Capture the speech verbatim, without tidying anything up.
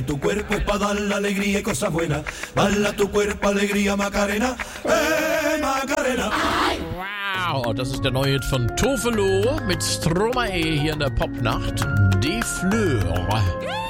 tu cuerpo es para dar la alegría y cosas buenas. Bala tu cuerpo, alegría, Macarena. Hey, Macarena. Wow, das ist der neue Hit von Tofelo mit Stromae hier in der Popnacht. Die Fleur.